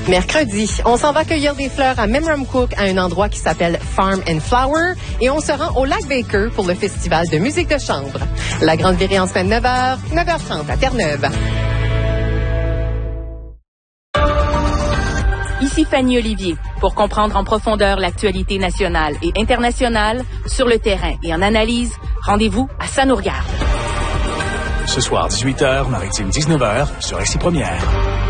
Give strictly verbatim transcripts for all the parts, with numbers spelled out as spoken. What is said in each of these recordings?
Mercredi, on s'en va cueillir des fleurs à Memramcook à un endroit qui s'appelle Farm and Flower et on se rend au Lac Baker pour le festival de musique de chambre. La grande virée en semaine neuf heures, neuf heures trente à Terre-Neuve. Ici Fanny Olivier. Pour comprendre en profondeur l'actualité nationale et internationale, sur le terrain et en analyse, rendez-vous à Ça nous regarde. Ce soir, dix-huit heures, Maritime dix-neuf heures, sur R C Première.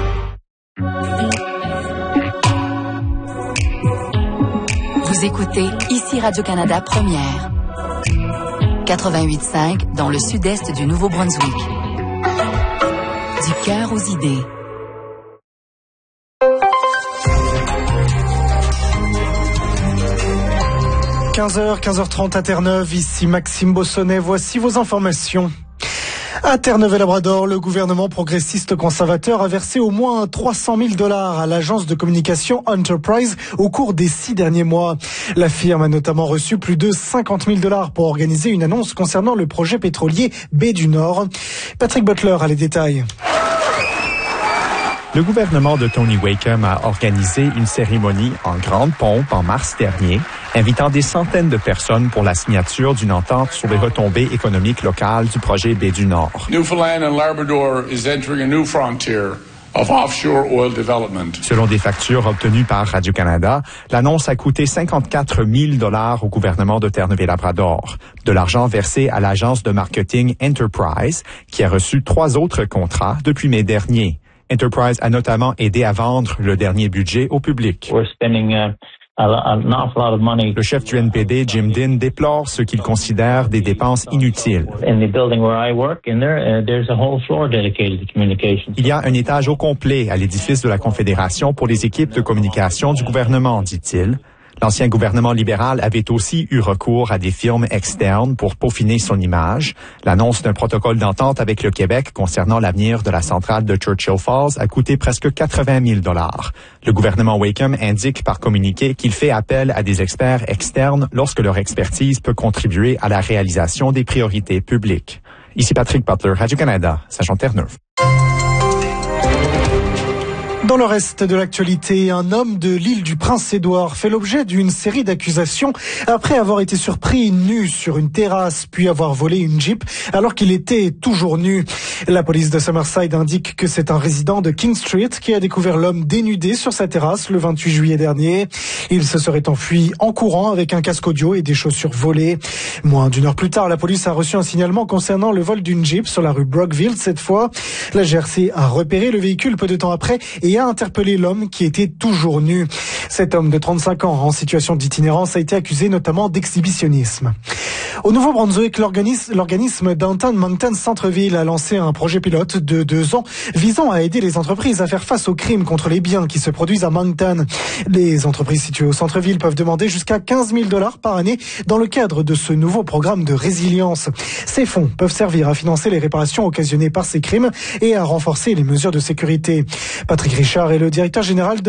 Vous écoutez ici Radio-Canada Première. quatre-vingt-huit cinq dans le sud-est du Nouveau-Brunswick. Du cœur aux idées. quinze heures, quinze heures trente à Terre-Neuve, ici Maxime Bossonnet, voici vos informations. À Terre-Neuve-et-Labrador, le gouvernement progressiste conservateur a versé au moins trois cent mille dollars à l'agence de communication Enterprise au cours des six derniers mois. La firme a notamment reçu plus de cinquante mille dollars pour organiser une annonce concernant le projet pétrolier Baie du Nord. Patrick Butler a les détails. Le gouvernement de Tony Wakeham a organisé une cérémonie en grande pompe en mars dernier, invitant des centaines de personnes pour la signature d'une entente sur les retombées économiques locales du projet Baie du Nord. Newfoundland and Labrador is entering a new frontier of offshore oil development. Selon des factures obtenues par Radio-Canada, l'annonce a coûté cinquante-quatre mille dollars au gouvernement de Terre-Neuve-et-Labrador. De l'argent versé à l'agence de marketing Enterprise, qui a reçu trois autres contrats depuis mai dernier. Enterprise a notamment aidé à vendre le dernier budget au public. We're spending, uh, an awful lot of money. Le chef du N P D, Jim Dinn, déplore ce qu'il considère des dépenses inutiles. In the building where I work, in there, uh, there's a whole floor dedicated to communications. Il y a un étage au complet à l'édifice de la Confédération pour les équipes de communication du gouvernement, dit-il. L'ancien gouvernement libéral avait aussi eu recours à des firmes externes pour peaufiner son image. L'annonce d'un protocole d'entente avec le Québec concernant l'avenir de la centrale de Churchill Falls a coûté presque quatre-vingt mille dollars. Le gouvernement Wakeham indique par communiqué qu'il fait appel à des experts externes lorsque leur expertise peut contribuer à la réalisation des priorités publiques. Ici Patrick Butler, Radio-Canada, Saint-Jean Terre-Neuve. Dans le reste de l'actualité, un homme de l'île du Prince-Édouard fait l'objet d'une série d'accusations après avoir été surpris nu sur une terrasse puis avoir volé une Jeep alors qu'il était toujours nu. La police de Summerside indique que c'est un résident de King Street qui a découvert l'homme dénudé sur sa terrasse le vingt-huit juillet dernier. Il se serait enfui en courant avec un casque audio et des chaussures volées. Moins d'une heure plus tard, la police a reçu un signalement concernant le vol d'une Jeep sur la rue Brockville cette fois. La G R C a repéré le véhicule peu de temps après et a interpellé l'homme qui était toujours nu. Cet homme de trente-cinq ans en situation d'itinérance a été accusé notamment d'exhibitionnisme. Au Nouveau-Brunswick, l'organisme, l'organisme Downtown Moncton Centre-Ville a lancé un projet pilote de deux ans visant à aider les entreprises à faire face aux crimes contre les biens qui se produisent à Moncton. Les entreprises situées au centre-ville peuvent demander jusqu'à quinze mille dollars par année dans le cadre de ce nouveau programme de résilience. Ces fonds peuvent servir à financer les réparations occasionnées par ces crimes et à renforcer les mesures de sécurité. Patrick Richard est le directeur général de